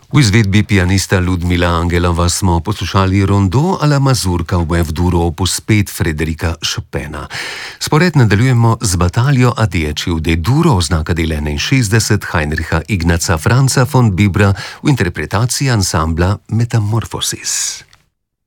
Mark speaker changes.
Speaker 1: V izvedbi pianista Ludmila Angelova smo poslušali rondo alla mazurka v F-duru opus 5 Frédérica Chopina. Spored nadaljujemo z bataljo a dieci v D-duru, oznaka del 61 Heinricha Ignaca Franza von Bibra v interpretaciji ansambla Metamorphosis.